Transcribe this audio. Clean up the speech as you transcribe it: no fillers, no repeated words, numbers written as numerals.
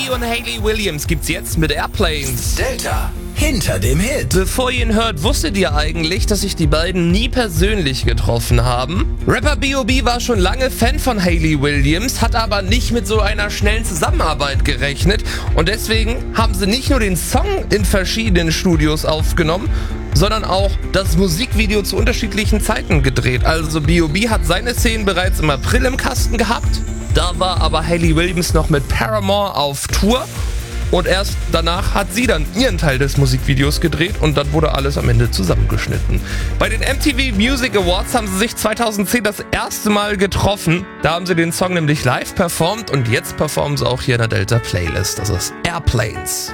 B.O.B. und Hayley Williams gibt's jetzt mit Airplanes. Delta hinter dem Hit. Bevor ihr ihn hört, wusstet ihr eigentlich, dass sich die beiden nie persönlich getroffen haben? Rapper B.O.B. war schon lange Fan von Hayley Williams, hat aber nicht mit so einer schnellen Zusammenarbeit gerechnet und deswegen haben sie nicht nur den Song in verschiedenen Studios aufgenommen, sondern auch das Musikvideo zu unterschiedlichen Zeiten gedreht. Also B.O.B. hat seine Szenen bereits im April im Kasten gehabt, da war aber Hayley Williams noch mit Paramore auf Tour. Und erst danach hat sie dann ihren Teil des Musikvideos gedreht und dann wurde alles am Ende zusammengeschnitten. Bei den MTV Music Awards haben sie sich 2010 das erste Mal getroffen. Da haben sie den Song nämlich live performt und jetzt performen sie auch hier in der Delta Playlist. Das ist Airplanes.